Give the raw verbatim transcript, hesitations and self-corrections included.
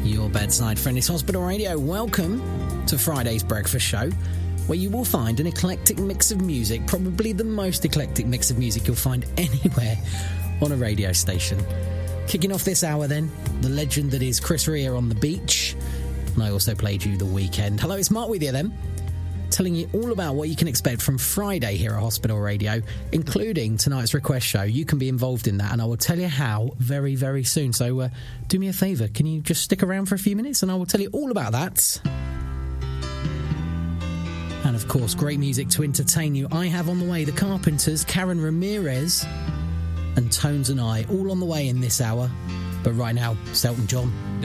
Your bedside friend is Hospital Radio. Welcome to Friday's breakfast show, where you will find an eclectic mix of music, probably the most eclectic mix of music you'll find anywhere on a radio station. Kicking off this hour then, the legend that is Chris Rea on The Beach, and I also played you The Weeknd. Hello, it's Mark with you then, telling you all about what you can expect from Friday here at Hospital Radio, including tonight's request show. You can be involved in that, and I will tell you how very, very soon. So uh, do me a favour, can you just stick around for a few minutes and I will tell you all about that. And of course, great music to entertain you. I have on the way the Carpenters, Karen Ramirez and Tones and I, all on the way in this hour. But right now, Elton John.